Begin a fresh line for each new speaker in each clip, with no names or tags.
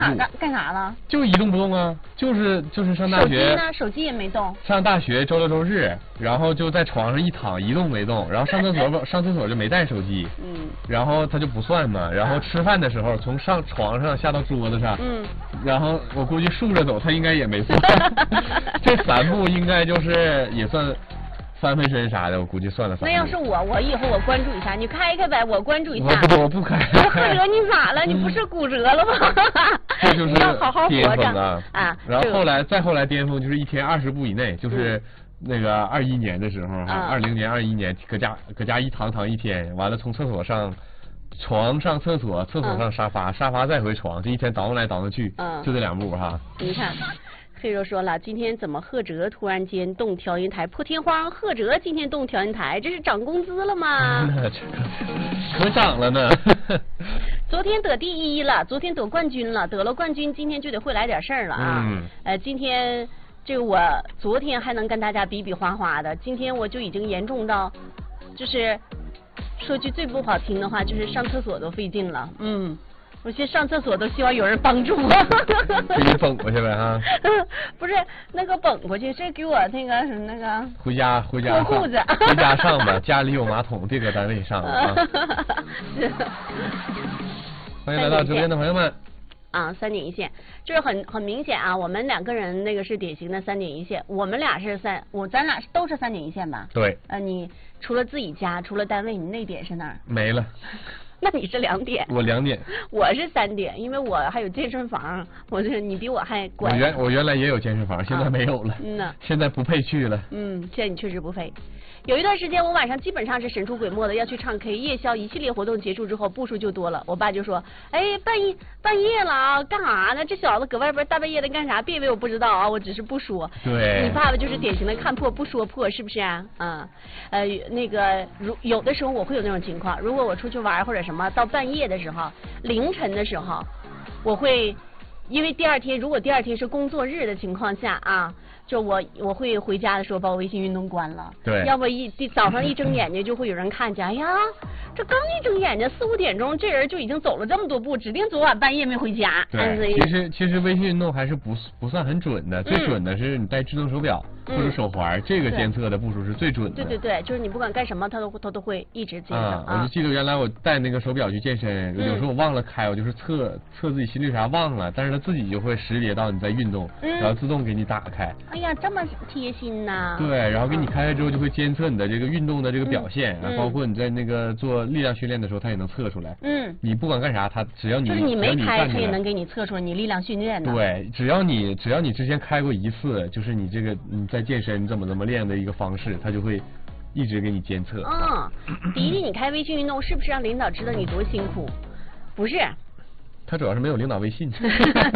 干啥了？
就一动不动啊，就是上大学。
手机呢？手机也没动。
上大学周六周日，然后就在床上一躺一动没动，然后上厕所就没带手机。然后他就不算嘛，然后吃饭的时候从上床上下到桌子上。然后我估计竖着走他应该也没算。这3步应该就是也算。翻飞身啥的，我估计算了。
那要是我以后我关注一下，你开开呗，我关注一下。
我不开。
贺哲，你咋了？你不是骨折了吗？
这就是
要好好活着
啊！然后再后来巅峰就是1天20步以内，就是那个21年的时候哈，20年21年搁家一躺1天，完了从厕所上床上厕所，厕所上沙发，沙发再回床，这1天倒腾来倒腾去，就这2步哈。
你看。黑肉说了，今天怎么贺哲突然间动调音台破天荒？贺哲今天动调音台，这是涨工资了吗？
可涨了呢。
昨天得第1了，昨天得冠军了，得了冠军，今天就得会来点事儿了啊。今天这个我昨天还能跟大家比比划划的，今天我就已经严重到，就是说句最不好听的话，就是上厕所都费劲了。我现在上厕所都希望有人帮助我。
给你蹦过去呗哈。
不是那个蹦过去，是给我那个什么那个。
回家
脱裤子。
回家上吧，家里有马桶，别搁单位上啊。
是。
欢迎来到直播间的朋友们。
3点一线，就是很明显啊，我们2个人那个是典型的3点一线，我们俩是咱俩都是3点一线吧？
对。
你除了自己家，除了单位，你那点是哪儿？
没了。
那你是2点，
我2点，
我是3点，因为我还有健身房，你比我还乖。
我原来也有健身房，现在没有了。现在不配去了。
现在你确实不配。有一段时间我晚上基本上是神出鬼没的，要去唱 K， 夜宵一系列活动结束之后步数就多了。我爸就说：“哎，半夜了啊，干啥呢？这小子搁外边大半夜的干啥？别以为我不知道啊，我只是不说。”
对。
你爸爸就是典型的看破不说破，是不是啊？那个有的时候我会有那种情况，如果我出去玩或者什么，到半夜的时候、凌晨的时候，我会因为如果第二天是工作日的情况下啊。就我会回家的时候把我微信运动关了，
对，
要不早上一睁眼睛就会有人看见，哎呀，这刚一睁眼睛4、5点钟，这人就已经走了这么多步，指定昨晚半夜没回家。
对，其实微信运动还是不算很准的，最准的是你戴智能手表或者手环，这个监测的步数是最准的。
对，就是你不管干什么，它都会一直监测。
我就记得原来我带那个手表去健身，有时候我忘了开，我就是测自己心率啥忘了，但是它自己就会识别到你在运动，然后自动给你打开。
哎呀，这么贴心呐！
对，然后给你开开之后就会监测你的这个运动的这个表现，包括你在那个做力量训练的时候，它也能测出来。你不管干啥，它只要你
就是你没开，它也能给你测出来你力量训练的。
对，只要你之前开过1次，就是你这个你在健身怎么练的一个方式，它就会一直给你监测。
迪迪，你开微信运动是不是让领导知道你多辛苦？不是。
他主要是没有领导微信。
对，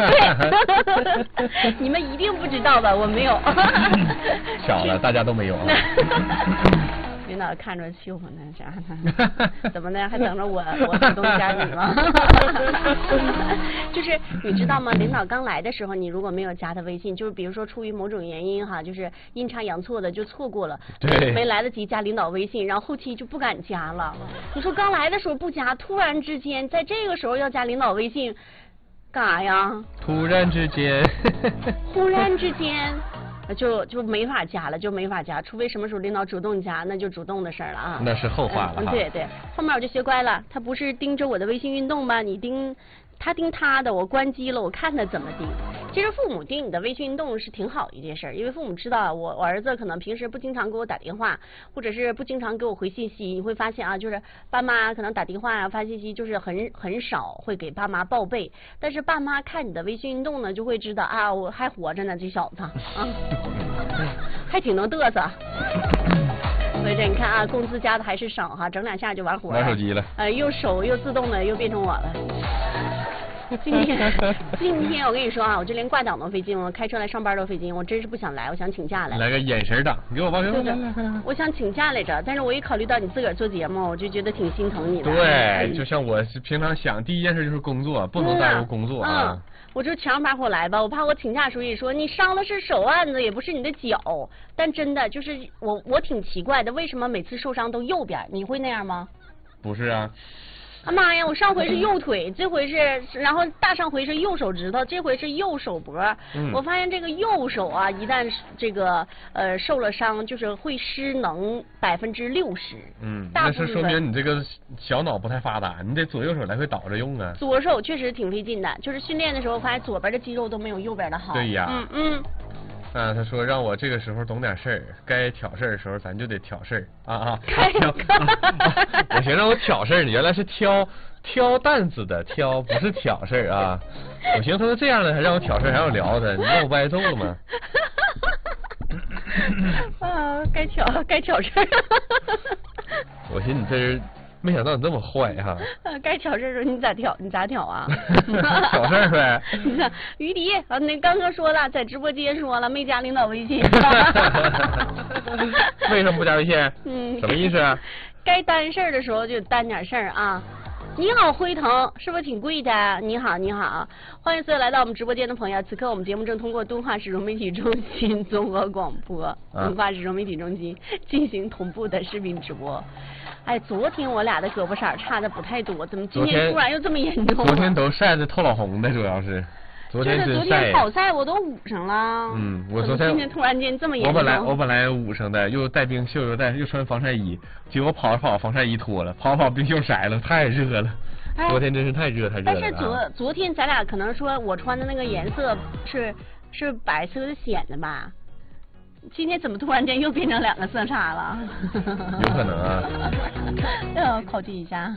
你们一定不知道吧？我没有。
巧了，大家都没有。
领导看着气我呢，啥呢？怎么的？还等着我主动加你吗？就是你知道吗？领导刚来的时候，你如果没有加他微信，就是比如说出于某种原因哈，就是阴差阳错的就错过了，没来得及加领导微信，然后后期就不敢加了。你说刚来的时候不加，突然之间在这个时候要加领导微信，干啥呀？
突然之间。
忽然之间。就没法加了，就没法加，除非什么时候领导主动加，那就主动的事儿了啊。
那是后话了。
对，后面我就学乖了，他不是盯着我的微信运动吗？他盯他的，我关机了，我看他怎么盯。其实父母盯你的微信运动是挺好一件事，因为父母知道我儿子可能平时不经常给我打电话，或者是不经常给我回信息。你会发现啊，就是爸妈可能打电话啊发信息就是很少会给爸妈报备，但是爸妈看你的微信运动呢，就会知道啊，我还活着呢，这小子啊，还挺能嘚瑟。所以这你看啊，工资加的还是少哈，整2下就完活了。
玩手机了。
又手又自动的又变成我了。今天我跟你说啊，我就连挂档都费劲，我开车来上班都费劲，我真是不想来，我想请假来。
来个眼神党，给我报名。
我想请假来着，但是我一考虑到你自个儿做节目，我就觉得挺心疼你的。
对，就像我平常想，第一件事就是工作，不能耽误工作啊。
我就强把火来吧，我怕我请假的时候也说你伤的是手腕子，也不是你的脚。但真的就是我挺奇怪的，为什么每次受伤都右边？你会那样吗？
不是啊。
啊妈呀！我上回是右腿，这回是，然后大上回是右手指头，这回是右手脖。我发现这个右手啊，一旦这个受了伤，就是会失能60%。
那是说明你这个小脑不太发达，你得左右手来回倒着用啊。
左手确实挺费劲的，就是训练的时候发现左边的肌肉都没有右边的好。
对呀。他说让我这个时候懂点事儿，该挑事儿的时候咱就得挑事儿我寻思让我挑事儿呢，原来是挑担子的挑，不是挑事儿啊。我寻思他说这样的还让我挑事儿，还要聊他，你让我不挨揍了吗？
该挑事儿。
我寻思你这人。没想到你这么坏哈！
该挑事儿的时候你咋挑啊？
挑事儿呗。
于迪啊，那刚刚说了，在直播间说了，没加领导微信。
为什么不加微信？什么意思啊？
该担事儿的时候就担点事儿啊。你好，辉腾，是不是挺贵的？你好，你好，欢迎所有来到我们直播间的朋友。此刻我们节目正通过敦化市融媒体中心综合广播、敦化市融媒体中心进行同步的视频直播。哎，昨天我俩的胳膊色差的不太多，怎么今天突然又这么严重？
昨天都晒得透老红的，主要是。昨天
跑赛我都捂上了。
我昨天
今天突然间这么严重。
我本来捂上的，又带冰袖，又穿防晒衣，结果跑着跑防晒衣脱了，跑冰袖摘了，太热了。昨天真是太热了。
但是昨天咱俩可能说我穿的那个颜色是白色的显的吧？今天怎么突然间又变成2个色差了？
有可能啊。
要考据一下。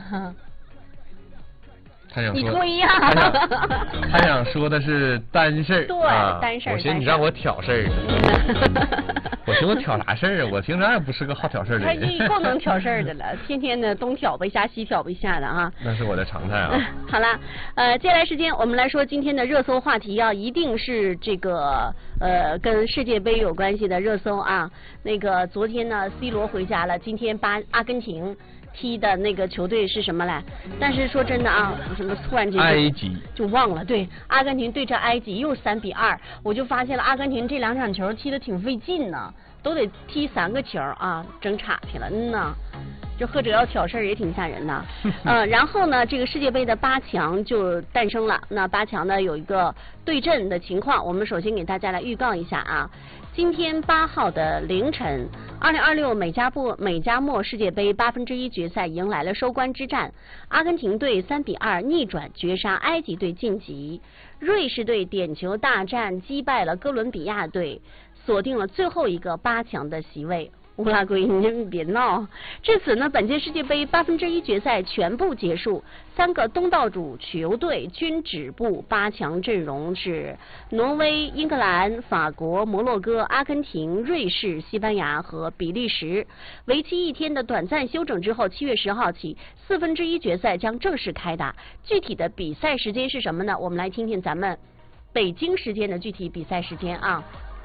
他想说，
你推呀！
他想说的是单事儿，
对，单事儿。
我寻思你让我挑事儿，我寻思我挑啥事儿啊？我平常也不是个好挑事儿的人。
他够能挑事儿的了，天天的东挑吧一下西挑吧一下的啊。
那是我的常态啊。
好了，接下来时间我们来说今天的热搜话题啊，一定是这个跟世界杯有关系的热搜啊。那个昨天呢 ，C 罗回家了，今天阿根廷踢的那个球队是什么来？但是说真的啊，什么突然间
埃及
就忘了。对，阿根廷对阵埃及又是3-2，我就发现了阿根廷这2场球踢得挺费劲呢，都得踢3个球啊，整岔去了。呐，这或者要挑事儿也挺吓人的。然后呢，这个世界杯的8强就诞生了。那8强呢有一个对阵的情况，我们首先给大家来预告一下啊。今天8号的凌晨，2026美加墨世界杯1/8决赛迎来了收官之战，阿根廷队3-2逆转绝杀埃及队晋级，瑞士队点球大战击败了哥伦比亚队，锁定了最后一个8强的席位。乌拉圭，你别闹！至此呢，本届世界杯1/8决赛全部结束，3个东道主球队均止步8强阵容是挪威、英格兰、法国、摩洛哥、阿根廷、瑞士、西班牙和比利时。为期1天的短暂休整之后，7月10号起1/4决赛将正式开打。具体的比赛时间是什么呢？我们来听听咱们北京时间的具体比赛时间啊！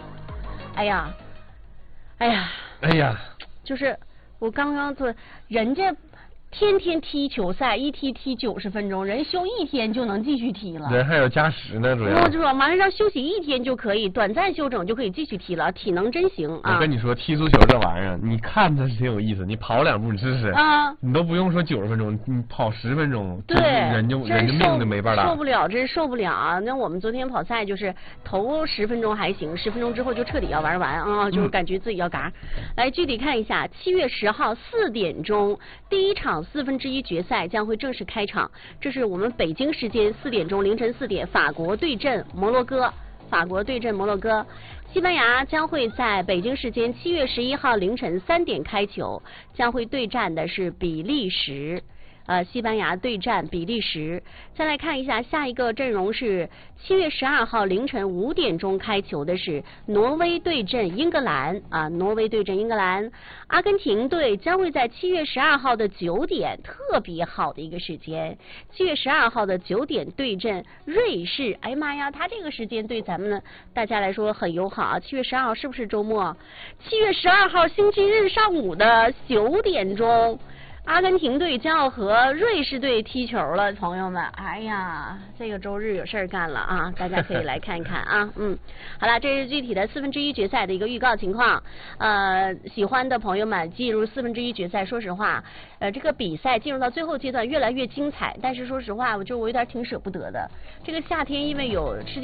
哎呀，就是我刚刚做人家天天踢球赛，一踢90分钟，人休1天就能继续踢了。
人还有加时呢，主要。
我知道，马上休息1天就可以，短暂休整就可以继续踢了，体能真行啊！
我跟你说，踢足球这玩意儿，你看它是挺有意思，你跑2步你试试啊，你都不用说90分钟，你跑10分钟，
对，
人家命就没法打。
受不了，真受不了啊！那我们昨天跑赛就是头10分钟还行，10分钟之后就彻底要玩完啊，就是感觉自己要嘎。来具体看一下，7月10号4点钟，第1场1/4决赛将会正式开场，这是我们北京时间4点钟，凌晨4点，法国对阵摩洛哥。西班牙将会在北京时间7月11号凌晨3点开球，将会对战的是比利时。西班牙对战比利时。再来看一下下一个阵容是7月12号凌晨5点钟开球的是挪威对阵英格兰阿根廷队将会在7月12号的9点，特别好的一个时间，7月12号的9点对阵瑞士。哎呀妈呀，他这个时间对咱们大家来说很友好啊！7月12号是不是周末？7月12号星期日上午的9点钟。 阿根廷队将要和瑞士队踢球了，朋友们，哎呀，这个周日有事儿干了啊，大家可以来看一看啊，好了，这是具体的1/4决赛的一个预告情况，喜欢的朋友们进入1/4决赛，说实话，这个比赛进入到最后阶段越来越精彩，但是说实话，我有点挺舍不得的，这个夏天因为有世界